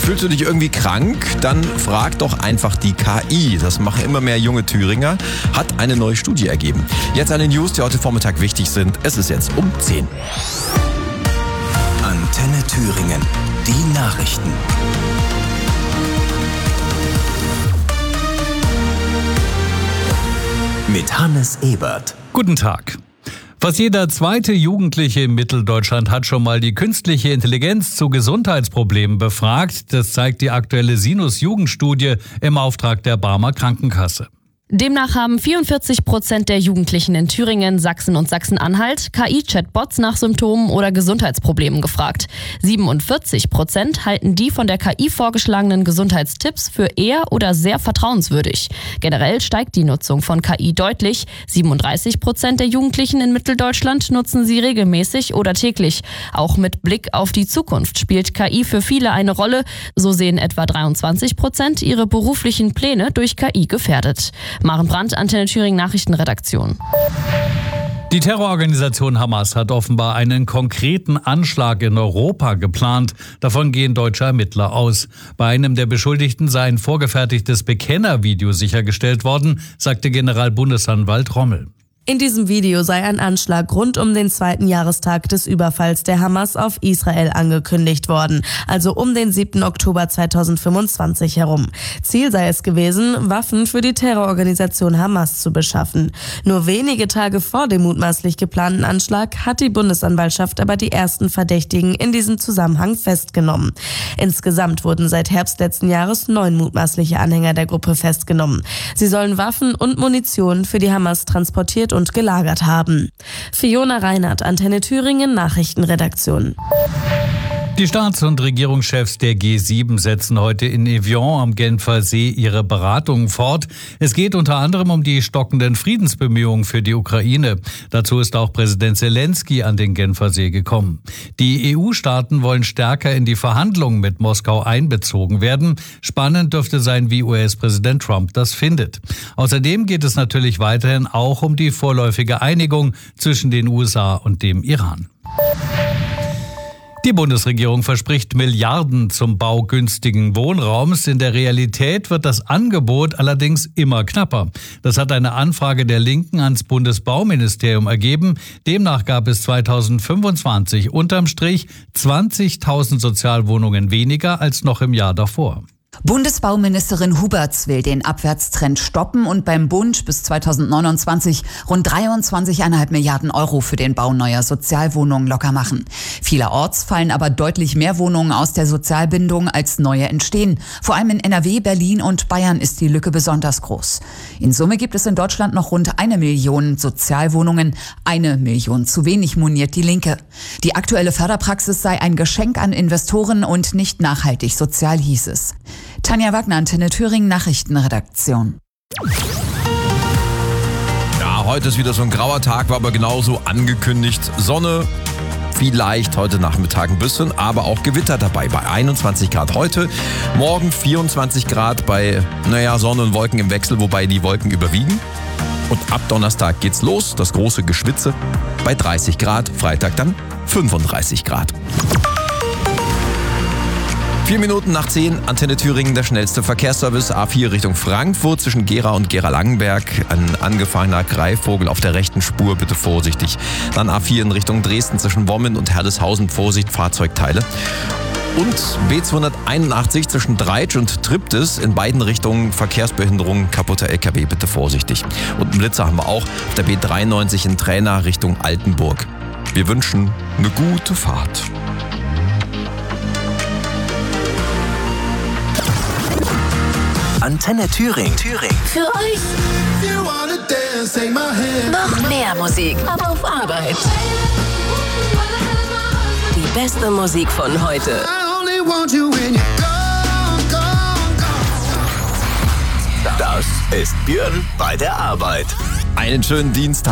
Fühlst du dich irgendwie krank? Dann frag doch einfach die KI. Das machen immer mehr junge Thüringer. Hat eine neue Studie ergeben. Jetzt eine News, die heute Vormittag wichtig sind. Es ist jetzt um 10. Antenne Thüringen. Die Nachrichten. Mit Hannes Ebert. Guten Tag. Fast jeder zweite Jugendliche in Mitteldeutschland hat schon mal die künstliche Intelligenz zu Gesundheitsproblemen befragt. Das zeigt die aktuelle Sinus-Jugendstudie im Auftrag der Barmer Krankenkasse. Demnach haben 44% der Jugendlichen in Thüringen, Sachsen und Sachsen-Anhalt KI-Chatbots nach Symptomen oder Gesundheitsproblemen gefragt. 47% halten die von der KI vorgeschlagenen Gesundheitstipps für eher oder sehr vertrauenswürdig. Generell steigt die Nutzung von KI deutlich. 37% der Jugendlichen in Mitteldeutschland nutzen sie regelmäßig oder täglich. Auch mit Blick auf die Zukunft spielt KI für viele eine Rolle. So sehen etwa 23% ihre beruflichen Pläne durch KI gefährdet. Maren Brandt, Antenne Thüringen Nachrichtenredaktion. Die Terrororganisation Hamas hat offenbar einen konkreten Anschlag in Europa geplant. Davon gehen deutsche Ermittler aus. Bei einem der Beschuldigten sei ein vorgefertigtes Bekennervideo sichergestellt worden, sagte Generalbundesanwalt Rommel. In diesem Video sei ein Anschlag rund um den 2. Jahrestag des Überfalls der Hamas auf Israel angekündigt worden, also um den 7. Oktober 2025 herum. Ziel sei es gewesen, Waffen für die Terrororganisation Hamas zu beschaffen. Nur wenige Tage vor dem mutmaßlich geplanten Anschlag hat die Bundesanwaltschaft aber die ersten Verdächtigen in diesem Zusammenhang festgenommen. Insgesamt wurden seit Herbst letzten Jahres 9 mutmaßliche Anhänger der Gruppe festgenommen. Sie sollen Waffen und Munition für die Hamas transportiert und gelagert haben. Fiona Reinhardt, Antenne Thüringen Nachrichtenredaktion. Die Staats- und Regierungschefs der G7 setzen heute in Evian am Genfer See ihre Beratungen fort. Es geht unter anderem um die stockenden Friedensbemühungen für die Ukraine. Dazu ist auch Präsident Zelensky an den Genfer See gekommen. Die EU-Staaten wollen stärker in die Verhandlungen mit Moskau einbezogen werden. Spannend dürfte sein, wie US-Präsident Trump das findet. Außerdem geht es natürlich weiterhin auch um die vorläufige Einigung zwischen den USA und dem Iran. Die Bundesregierung verspricht Milliarden zum Bau günstigen Wohnraums. In der Realität wird das Angebot allerdings immer knapper. Das hat eine Anfrage der Linken ans Bundesbauministerium ergeben. Demnach gab es 2025 unterm Strich 20.000 Sozialwohnungen weniger als noch im Jahr davor. Bundesbauministerin Huberts will den Abwärtstrend stoppen und beim Bund bis 2029 rund 23,5 Milliarden Euro für den Bau neuer Sozialwohnungen locker machen. Vielerorts fallen aber deutlich mehr Wohnungen aus der Sozialbindung als neue entstehen. Vor allem in NRW, Berlin und Bayern ist die Lücke besonders groß. In Summe gibt es in Deutschland noch rund 1 Million Sozialwohnungen. 1 Million zu wenig, moniert die Linke. Die aktuelle Förderpraxis sei ein Geschenk an Investoren und nicht nachhaltig sozial, hieß es. Tanja Wagner, Antenne Thüringen Nachrichtenredaktion. Ja, heute ist wieder so ein grauer Tag, war aber genauso angekündigt. Sonne, vielleicht heute Nachmittag ein bisschen, aber auch Gewitter dabei. Bei 21 Grad heute, morgen 24 Grad bei, Sonne und Wolken im Wechsel, wobei die Wolken überwiegen. Und ab Donnerstag geht's los, das große Geschwitze bei 30 Grad, Freitag dann 35 Grad. 4 Minuten nach 10, Antenne Thüringen, der schnellste Verkehrsservice. A4 Richtung Frankfurt zwischen Gera und Gera-Langenberg. Ein angefahrener Greifvogel auf der rechten Spur, bitte vorsichtig. Dann A4 in Richtung Dresden zwischen Wommen und Herdeshausen, Vorsicht, Fahrzeugteile. Und B281 zwischen Dreitsch und Triptis, in beiden Richtungen Verkehrsbehinderung, kaputter LKW, bitte vorsichtig. Und einen Blitzer haben wir auch auf der B93 in Trainer Richtung Altenburg. Wir wünschen eine gute Fahrt. Antenne Thüringen. Für euch. Noch mehr Musik, aber auf Arbeit. Die beste Musik von heute. Das ist Björn bei der Arbeit. Einen schönen Dienstag.